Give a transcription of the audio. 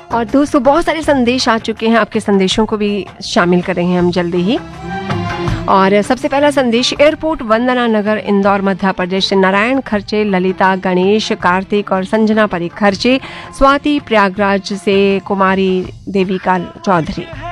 और दोस्तों बहुत सारे संदेश आ चुके हैं, आपके संदेशों को भी शामिल करेंगे हम जल्दी ही। और सबसे पहला संदेश एयरपोर्ट वंदना नगर इंदौर मध्य प्रदेश से नारायण खर्चे, ललिता, गणेश, कार्तिक और संजना परी खर्चे, स्वाति प्रयागराज से कुमारी देवी का चौधरी।